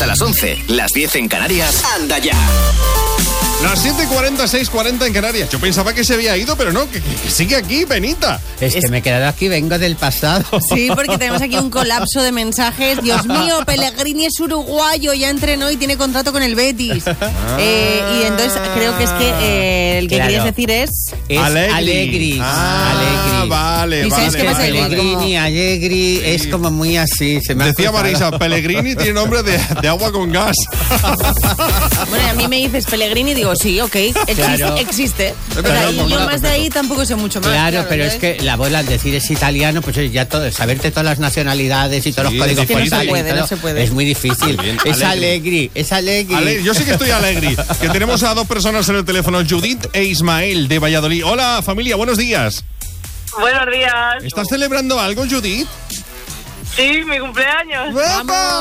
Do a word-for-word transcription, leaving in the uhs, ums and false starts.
hasta las once, las diez en Canarias. ¡Anda ya! Las siete cuarenta, seis cuarenta en Canarias. Yo pensaba que se había ido, pero no, que, que, que sigue aquí, Benita. Es, es que me he quedado aquí, vengo del pasado. Sí, porque tenemos aquí un colapso de mensajes. Dios mío, Pellegrini es uruguayo, ya entrenó y tiene contrato con el Betis. Ah, eh, y entonces creo que es que eh, el que claro. querías decir es... Es Allegri. Allegri. Ah, Allegri. Vale, ¿Y vale. sabes qué pasa? Pellegrini, Allegri, sí. Es como muy así. Se me Decía Marisa, Pellegrini tiene nombre de, de agua con gas. Bueno, a mí me dices Pellegrini y digo, sí, ok, existe. Claro. existe. Pero Pero ahí, no, yo no, más de ahí tampoco sé mucho más. Claro, claro pero es que la abuela al decir es italiano, pues ya todo, saberte todas las nacionalidades y todos sí, los códigos que no se puede, todo, no se puede. Es muy difícil. Bien, es Allegri, es Allegri. Ale, yo sí que estoy Allegri. Que tenemos a dos personas en el teléfono, Judith e Ismael de Valladolid. Hola, familia, buenos días. Buenos días. ¿Estás celebrando algo, Judith? Sí, mi cumpleaños. ¡Epa!